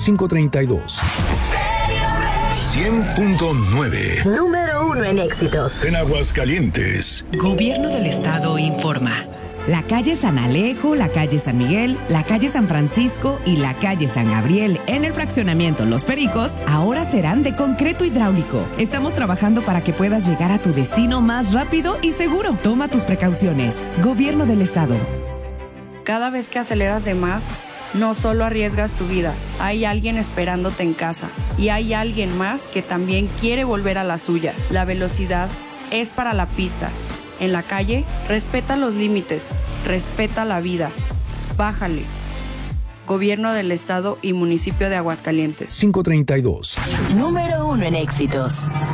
532. 100.9. Número 1 en éxitos. En Aguascalientes. Gobierno del Estado informa. La calle San Alejo, la calle San Miguel, la calle San Francisco y la calle San Gabriel en el fraccionamiento Los Pericos ahora serán de concreto hidráulico. Estamos trabajando para que puedas llegar a tu destino más rápido y seguro. Toma tus precauciones. Gobierno del Estado. Cada vez que aceleras de más, no solo arriesgas tu vida, hay alguien esperándote en casa y hay alguien más que también quiere volver a la suya. La velocidad es para la pista. En la calle, respeta los límites, respeta la vida. Bájale. Gobierno del Estado y Municipio de Aguascalientes. 532. Número 1 en éxitos.